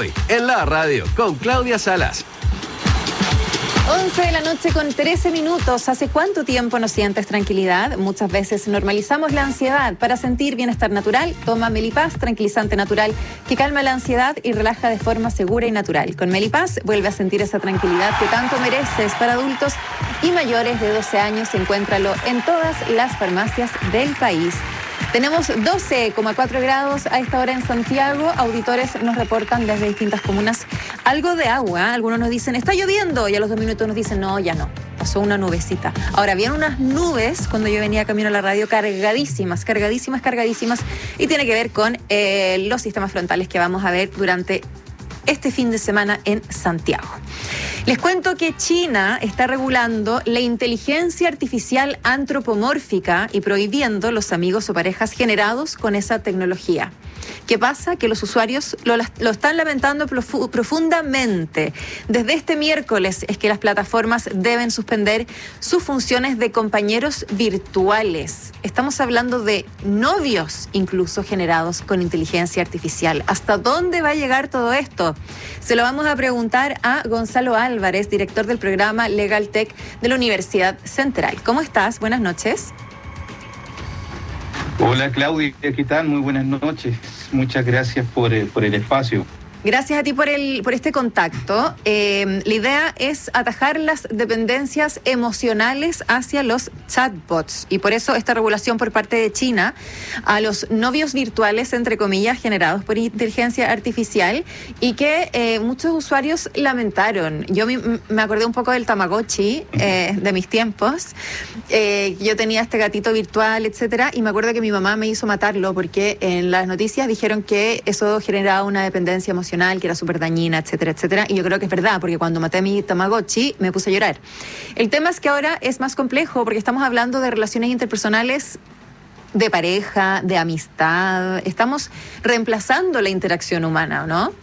Hoy, en la radio, con Claudia Salas. 11 de la noche con 13 minutos. ¿Hace cuánto tiempo no sientes tranquilidad? Muchas veces normalizamos la ansiedad. Para sentir bienestar natural, toma Melipaz, tranquilizante natural que calma la ansiedad y relaja de forma segura y natural. Con Melipaz vuelve a sentir esa tranquilidad que tanto mereces. Para adultos y mayores de 12 años, encuéntralo en todas las farmacias del país. Tenemos 12,4 grados a esta hora en Santiago. Auditores nos reportan desde distintas comunas algo de agua. Algunos nos dicen, está lloviendo, y a los 2 minutos nos dicen, no, ya no, pasó una nubecita. Ahora, habían unas nubes cuando yo venía camino a la radio cargadísimas, y tiene que ver con los sistemas frontales que vamos a ver durante este fin de semana en Santiago. Les cuento que China está regulando la inteligencia artificial antropomórfica y prohibiendo los amigos o parejas generados con esa tecnología. ¿Qué pasa? Que los usuarios lo están lamentando profundamente. Desde este miércoles es que las plataformas deben suspender sus funciones de compañeros virtuales. Estamos hablando de novios incluso generados con inteligencia artificial. ¿Hasta dónde va a llegar todo esto? Se lo vamos a preguntar a Gonzalo Álvarez, director del programa Legal Tech de la Universidad Central. ¿Cómo estás? Buenas noches. Hola Claudia, ¿qué tal? Muy buenas noches. Muchas gracias por el espacio. Gracias a ti por este contacto. La idea es atajar las dependencias emocionales hacia los chatbots, y por eso esta regulación por parte de China a los novios virtuales, entre comillas, generados por inteligencia artificial, y que muchos usuarios lamentaron. Yo me acordé un poco del Tamagotchi de mis tiempos. Yo tenía este gatito virtual, etcétera, y me acuerdo que mi mamá me hizo matarlo porque en las noticias dijeron que eso generaba una dependencia emocional que era súper dañina, etcétera, etcétera. Y yo creo que es verdad, porque cuando maté a mi Tamagotchi me puse a llorar. El tema es que ahora es más complejo porque estamos hablando de relaciones interpersonales, de pareja, de amistad. Estamos reemplazando la interacción humana, ¿no?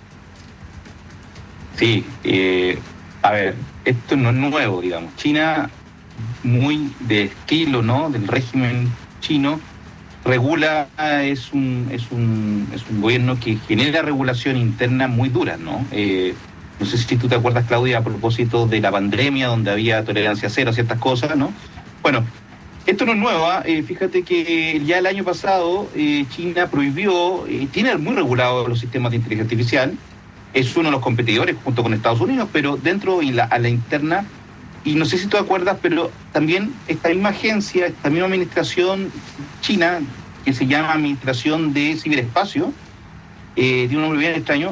Sí, a ver, esto no es nuevo, digamos. China, muy de estilo, ¿no?, del régimen chino, regula, es un gobierno que genera regulación interna muy dura, ¿no? No sé si tú te acuerdas, Claudia, a propósito de la pandemia, donde había tolerancia cero a ciertas cosas, ¿no? Bueno, esto no es nuevo, ¿eh? Fíjate que ya el año pasado China prohibió, tiene muy regulados los sistemas de inteligencia artificial, es uno de los competidores junto con Estados Unidos, pero dentro a la interna. Y no sé si tú te acuerdas, pero también esta misma agencia, esta misma administración china, que se llama Administración de Ciberespacio, de un nombre bien extraño,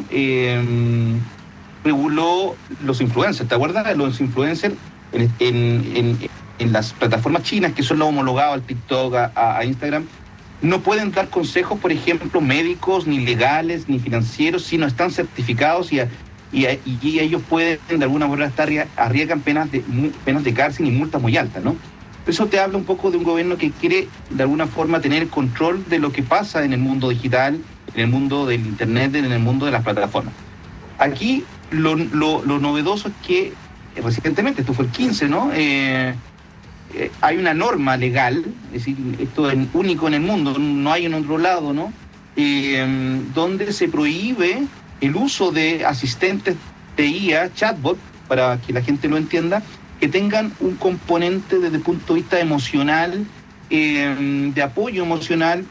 reguló los influencers. ¿Te acuerdas? Los influencers en las plataformas chinas, que son los homologados al TikTok, a Instagram, no pueden dar consejos, por ejemplo, médicos, ni legales, ni financieros, si no están certificados y ellos pueden de alguna manera arriesgan penas de cárcel y multas muy altas, ¿no? Eso te habla un poco de un gobierno que quiere de alguna forma tener el control de lo que pasa en el mundo digital, en el mundo del internet, en el mundo de las plataformas. Aquí lo novedoso es que recientemente, esto fue el 15, ¿no? Hay una norma legal, es decir, esto es único en el mundo, no hay en otro lado, ¿no? Donde se prohíbe el uso de asistentes de IA, chatbot, para que la gente lo entienda, que tengan un componente desde el punto de vista emocional, de apoyo emocional,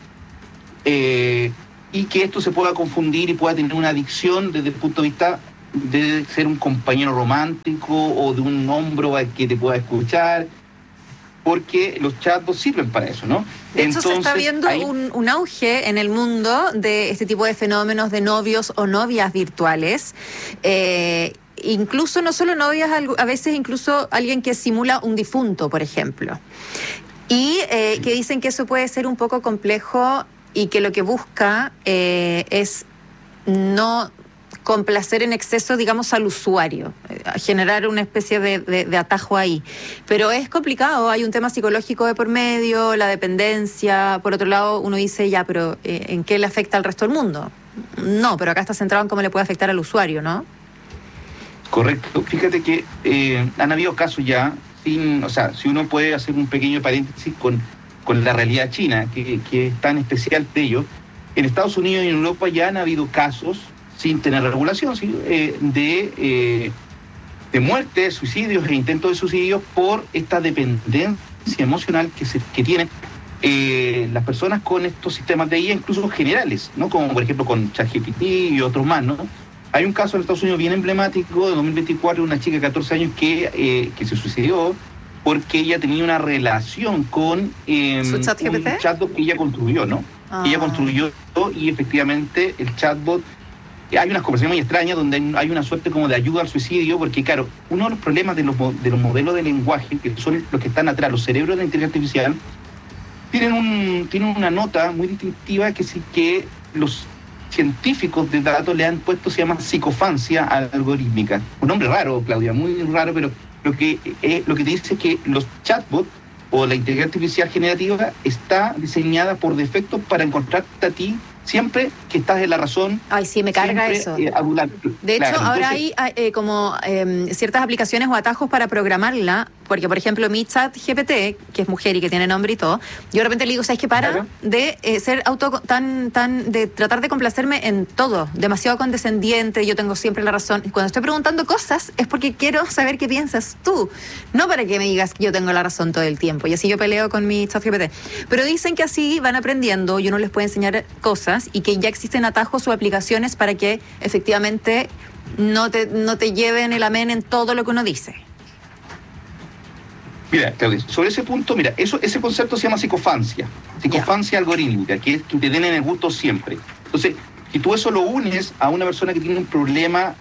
y que esto se pueda confundir y pueda tener una adicción desde el punto de vista de ser un compañero romántico o de un hombro que te pueda escuchar, porque los chatbots sirven para eso, ¿no? De hecho, se está viendo un auge en el mundo de este tipo de fenómenos de novios o novias virtuales. Incluso no solo novias, a veces incluso alguien que simula un difunto, por ejemplo. Y que dicen que eso puede ser un poco complejo y que lo que busca es no complacer en exceso, digamos, al usuario, generar una especie de atajo ahí. Pero es complicado, hay un tema psicológico de por medio, la dependencia. Por otro lado, uno dice, ya, pero ¿en qué le afecta al resto del mundo? No, pero acá está centrado en cómo le puede afectar al usuario, ¿no? Correcto. Fíjate que han habido casos ya, si uno puede hacer un pequeño paréntesis con la realidad china, que es tan especial de ellos. En Estados Unidos y en Europa ya han habido casos sin tener regulación, ¿sí? De muertes, suicidios e intentos de suicidio por esta dependencia emocional que tienen las personas con estos sistemas de IA, incluso generales, ¿no? Como por ejemplo con ChatGPT y otros más, ¿no? Hay un caso en Estados Unidos bien emblemático de 2024 de una chica de 14 años que se suicidó porque ella tenía una relación con un chatbot que ella construyó, ¿no? Ella construyó y efectivamente el chatbot, hay unas conversaciones muy extrañas donde hay una suerte como de ayuda al suicidio, porque claro, uno de los problemas de los modelos de lenguaje, que son los que están atrás, los cerebros de la inteligencia artificial, tienen una nota muy distintiva que los científicos de datos le han puesto, se llama psicofancia algorítmica. Un nombre raro, Claudia, muy raro, pero lo que te dice es que los chatbots o la inteligencia artificial generativa está diseñada por defecto para encontrarte a ti siempre que estás en la razón. Ay, sí, me carga siempre, eso. De hecho, ahora hay como ciertas aplicaciones o atajos para programarla, porque, por ejemplo, mi ChatGPT, que es mujer y que tiene nombre y todo, yo de repente le digo, ¿sabes qué? Para de ser de tratar de complacerme en todo, demasiado condescendiente, yo tengo siempre la razón. Y cuando estoy preguntando cosas es porque quiero saber qué piensas tú, no para que me digas que yo tengo la razón todo el tiempo. Y así yo peleo con mi ChatGPT. Pero dicen que así van aprendiendo y uno les puede enseñar cosas y que ya existen atajos o aplicaciones para que efectivamente no te lleven el amén en todo lo que uno dice. Mira, Claudia, sobre ese punto, mira, ese concepto se llama psicofancia algorítmica, que es que te den en el gusto siempre. Entonces, si tú eso lo unes a una persona que tiene un problema,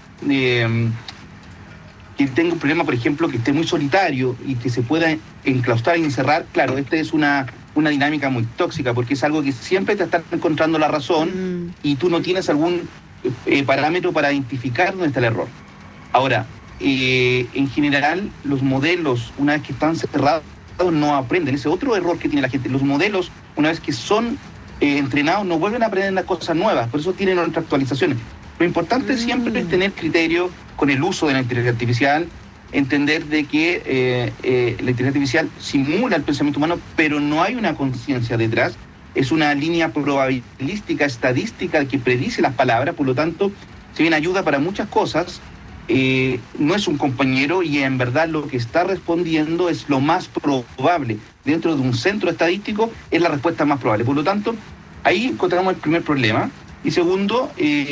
por ejemplo, que esté muy solitario y que se pueda enclaustrar y encerrar, claro, esta es una dinámica muy tóxica, porque es algo que siempre te está encontrando la razón y tú no tienes algún parámetro para identificar dónde está el error. Ahora, en general, los modelos, una vez que están cerrados, no aprenden. Ese otro error que tiene la gente. Los modelos, una vez que son entrenados, no vuelven a aprender las cosas nuevas. Por eso tienen otras actualizaciones. Lo importante siempre es tener criterio con el uso de la inteligencia artificial, entender de que la inteligencia artificial simula el pensamiento humano, pero no hay una conciencia detrás. Es una línea probabilística, estadística que predice las palabras, por lo tanto, si bien ayuda para muchas cosas, no es un compañero y en verdad lo que está respondiendo es lo más probable. Dentro de un centro estadístico es la respuesta más probable. Por lo tanto, ahí encontramos el primer problema. Y segundo,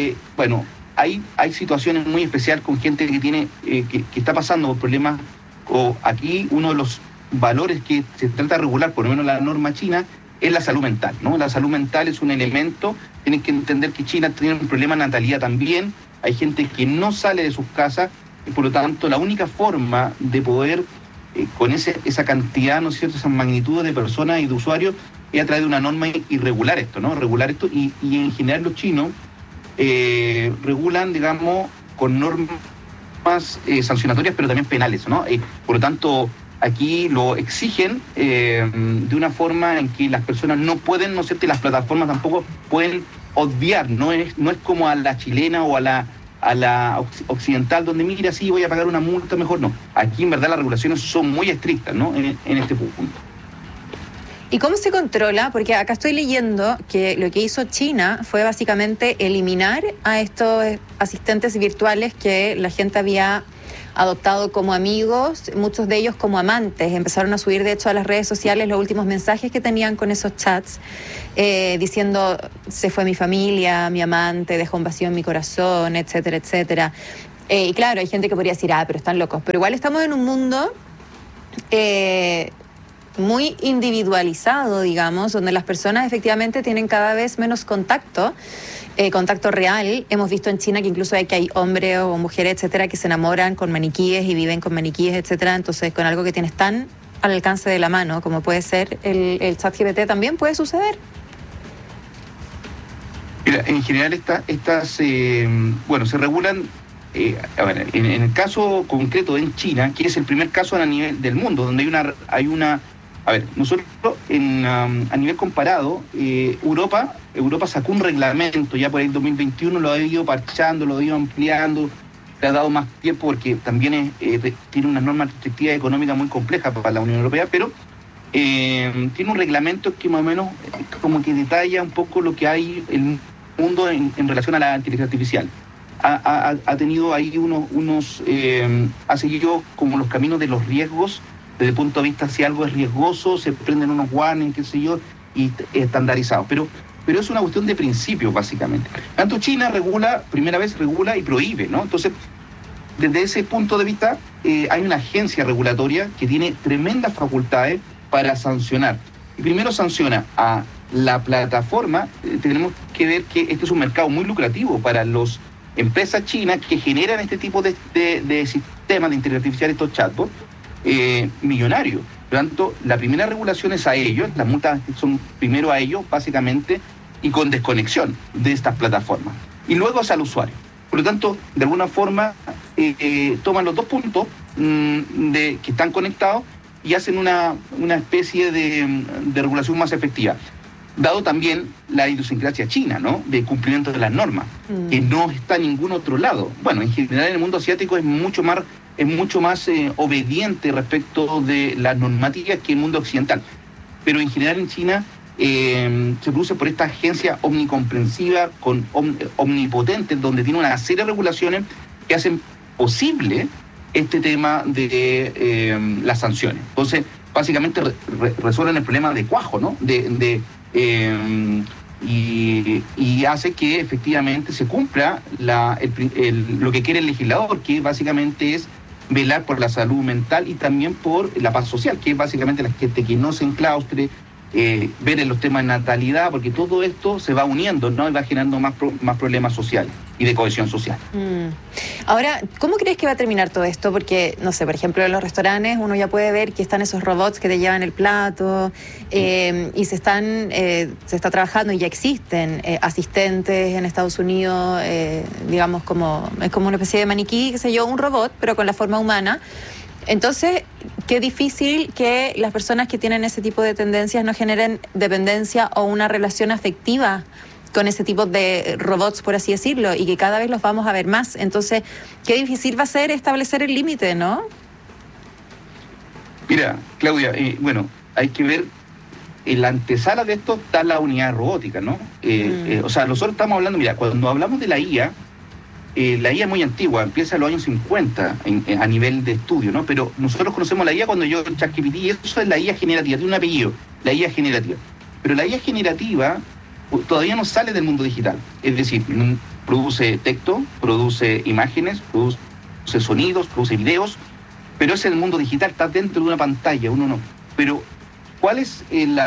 hay situaciones muy especiales con gente que tiene que está pasando por problemas, o aquí uno de los valores que se trata de regular, por lo menos la norma china, es la salud mental, ¿no? La salud mental es un elemento, tienen que entender que China tiene un problema de natalidad también. Hay gente que no sale de sus casas y por lo tanto la única forma de poder, con esa cantidad, ¿no es cierto?, esas magnitudes de personas y de usuarios, es a través de una norma y regular esto, ¿no? Regular esto y en general los chinos regulan, digamos, con normas sancionatorias pero también penales, ¿no? Por lo tanto, aquí lo exigen de una forma en que las personas no pueden, ¿no es cierto?, y las plataformas tampoco pueden obviar, no es como a la chilena o a la occidental, donde mira, sí, voy a pagar una multa, mejor no. Aquí en verdad las regulaciones son muy estrictas, ¿no?, en este punto. ¿Y cómo se controla? Porque acá estoy leyendo que lo que hizo China fue básicamente eliminar a estos asistentes virtuales que la gente había adoptado como amigos, muchos de ellos como amantes. Empezaron a subir, de hecho, a las redes sociales los últimos mensajes que tenían con esos chats, diciendo, se fue mi familia, mi amante, dejó un vacío en mi corazón, etcétera, etcétera. Y claro, hay gente que podría decir, pero están locos. Pero igual estamos en un mundo muy individualizado, digamos, donde las personas efectivamente tienen cada vez menos contacto real. Hemos visto en China que incluso hay hombres o mujeres, etcétera, que se enamoran con maniquíes y viven con maniquíes, etcétera. Entonces, con algo que tienes tan al alcance de la mano como puede ser el ChatGPT, también puede suceder. Mira, en general se regulan. En el caso concreto en China, que es el primer caso a nivel del mundo, donde nosotros a nivel comparado, Europa sacó un reglamento ya por el 2021, lo ha ido parchando, lo ha ido ampliando, le ha dado más tiempo porque también tiene unas normas restrictivas económicas muy complejas para la Unión Europea, pero tiene un reglamento que más o menos como que detalla un poco lo que hay el mundo en relación a la inteligencia artificial. ha tenido ahí ha seguido como los caminos de los riesgos, desde el punto de vista si algo es riesgoso, se prenden unos warnings, qué sé yo, y estandarizados. Pero es una cuestión de principios, básicamente. Tanto China primera vez regula y prohíbe, ¿no? Entonces, desde ese punto de vista, hay una agencia regulatoria que tiene tremendas facultades para sancionar. Y primero sanciona a la plataforma. Tenemos que ver que este es un mercado muy lucrativo para las empresas chinas que generan este tipo de sistemas de inteligencia artificial, estos chatbots, millonarios. Por lo tanto, la primera regulación es a ellos, las multas son primero a ellos, básicamente, y con desconexión de estas plataformas. Y luego es al usuario. Por lo tanto, de alguna forma, toman los dos puntos que están conectados y hacen una especie de regulación más efectiva. Dado también la idiosincrasia china, ¿no? De cumplimiento de las normas, que no está en ningún otro lado. Bueno, en general en el mundo asiático es mucho más obediente respecto de las normativas que el mundo occidental. Pero en general en China se produce por esta agencia omnicomprensiva, omnipotente, donde tiene una serie de regulaciones que hacen posible este tema de las sanciones. Entonces, básicamente resuelven el problema de cuajo, ¿no? Y hace que efectivamente se cumpla lo que quiere el legislador, que básicamente es velar por la salud mental y también por la paz social, que es básicamente la gente que no se enclaustre, ver en los temas de natalidad, porque todo esto se va uniendo, ¿no? Y va generando más problemas sociales y de cohesión social. Ahora, ¿cómo crees que va a terminar todo esto? Porque, no sé, por ejemplo, en los restaurantes uno ya puede ver que están esos robots que te llevan el plato y se está trabajando y ya existen asistentes en Estados Unidos, digamos, es como una especie de maniquí, qué sé yo, un robot, pero con la forma humana. Entonces, qué difícil que las personas que tienen ese tipo de tendencias no generen dependencia o una relación afectiva con ese tipo de robots, por así decirlo, y que cada vez los vamos a ver más. Entonces, qué difícil va a ser establecer el límite, ¿no? Mira, Claudia, bueno, hay que ver, en la antesala de esto está la unidad robótica, ¿no? O sea, nosotros estamos hablando, mira, cuando hablamos de la IA es muy antigua, empieza en los años 50 a nivel de estudio, ¿no? Pero nosotros conocemos la IA cuando yo ChatGPT, y eso es la IA generativa, tiene un apellido, la IA generativa. Pero la IA generativa todavía no sale del mundo digital, es decir, produce texto, produce imágenes, produce sonidos, produce videos, pero es el mundo digital, está dentro de una pantalla, uno no. Pero, ¿cuál es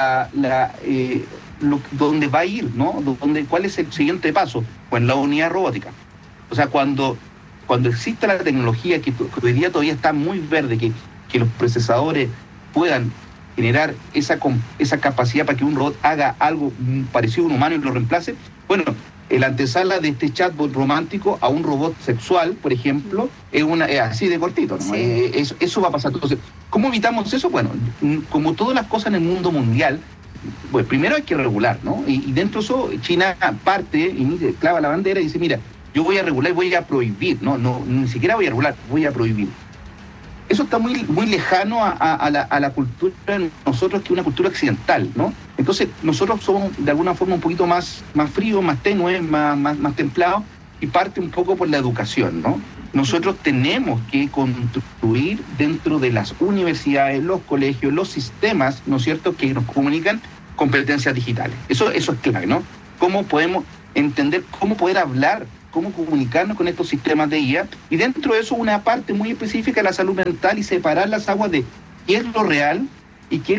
dónde va a ir, ¿no? ¿Cuál es el siguiente paso? Pues la unidad robótica. O sea, cuando exista la tecnología que hoy día todavía está muy verde, que los procesadores puedan generar esa capacidad para que un robot haga algo parecido a un humano y lo reemplace, bueno, la antesala de este chatbot romántico a un robot sexual, por ejemplo, es así de cortito, ¿no? Sí. Eso va a pasar. Entonces, ¿cómo evitamos eso? Bueno, como todas las cosas en el mundo mundial, pues primero hay que regular, ¿no? Y dentro de eso, China parte y clava la bandera y dice, mira, yo voy a regular y voy a prohibir, no, ni siquiera voy a regular, voy a prohibir. Eso está muy, muy lejano a la cultura de nosotros, que es una cultura occidental, ¿no? Entonces, nosotros somos de alguna forma un poquito más fríos, más tenues, más templados, y parte un poco por la educación, ¿no? Nosotros tenemos que construir dentro de las universidades, los colegios, los sistemas, ¿no es cierto?, que nos comunican competencias digitales. Eso es clave, ¿no? Cómo podemos entender, cómo poder hablar, cómo comunicarnos con estos sistemas de IA, y dentro de eso una parte muy específica de la salud mental, y separar las aguas de qué es lo real y qué es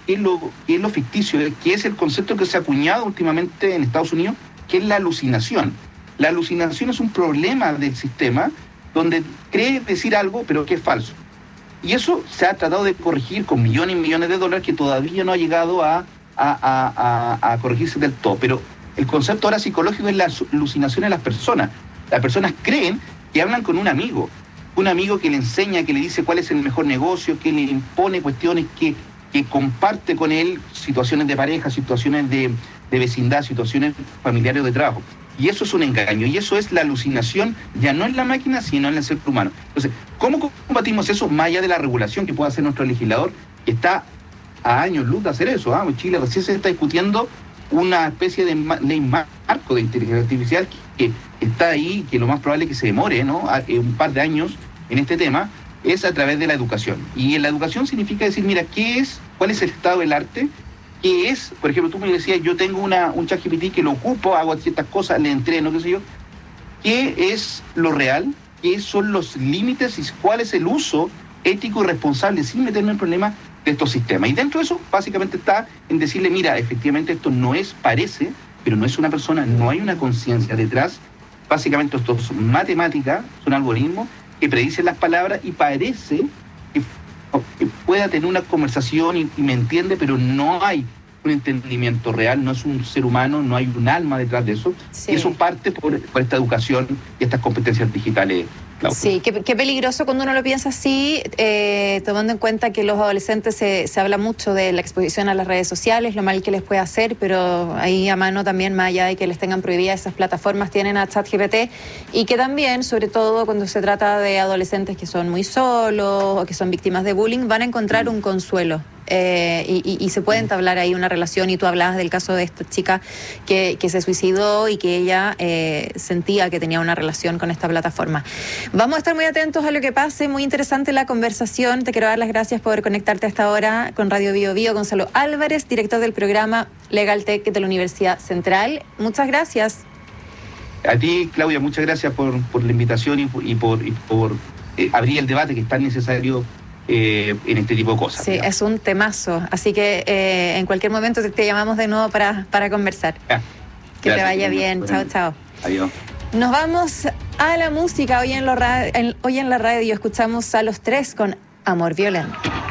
lo ficticio, qué es el concepto que se ha acuñado últimamente en Estados Unidos, que es la alucinación. La alucinación es un problema del sistema donde cree decir algo, pero que es falso. Y eso se ha tratado de corregir con millones y millones de dólares, que todavía no ha llegado a corregirse del todo. Pero el concepto ahora psicológico es la alucinación de las personas. Las personas creen que hablan con un amigo que le enseña, que le dice cuál es el mejor negocio, que le impone cuestiones, que comparte con él situaciones de pareja, situaciones de vecindad, situaciones familiares o de trabajo. Y eso es un engaño, y eso es la alucinación, ya no en la máquina, sino en el ser humano. Entonces, ¿cómo combatimos eso más allá de la regulación que pueda hacer nuestro legislador, que está a años luz de hacer eso? En Chile recién se está discutiendo una especie de ley marco de inteligencia artificial que está ahí, que lo más probable es que se demore, ¿no?, un par de años en este tema, es a través de la educación. Y en la educación significa decir, mira, ¿cuál es el estado del arte? ¿Qué es? Por ejemplo, tú me decías, yo tengo un ChatGPT que lo ocupo, hago ciertas cosas, le entreno, qué sé yo. ¿Qué es lo real? ¿Qué son los límites y cuál es el uso ético y responsable sin meterme en problemas de estos sistemas? Y dentro de eso, básicamente está en decirle, mira, efectivamente esto no es, parece, pero no es una persona, no hay una conciencia detrás. Básicamente esto es matemática, son algoritmos que predicen las palabras y parece que pueda tener una conversación y me entiende, pero no hay un entendimiento real, no es un ser humano, no hay un alma detrás de eso. Sí. Y eso parte por esta educación y estas competencias digitales. Claudia. Sí, qué peligroso cuando uno lo piensa así, tomando en cuenta que los adolescentes se habla mucho de la exposición a las redes sociales, lo mal que les puede hacer, pero ahí a mano también, más allá de que les tengan prohibidas esas plataformas, tienen a ChatGPT, y que también, sobre todo cuando se trata de adolescentes que son muy solos o que son víctimas de bullying, van a encontrar un consuelo. Y se puede entablar ahí una relación, y tú hablabas del caso de esta chica que se suicidó y que ella sentía que tenía una relación con esta plataforma. Vamos a estar muy atentos a lo que pase, muy interesante la conversación. Te quiero dar las gracias por conectarte a esta hora con Radio Bio Bio. Gonzalo Álvarez, director del programa Legal Tech de la Universidad Central. Muchas gracias. A ti, Claudia, muchas gracias por la invitación y por abrir el debate que es tan necesario en este tipo de cosas. Sí, digamos. Es un temazo, así que en cualquier momento te llamamos de nuevo para conversar. Que gracias, te vaya bien, chao, chao. Adiós. Nos vamos a la música. Hoy en la radio escuchamos a Los Tres con Amor Violento.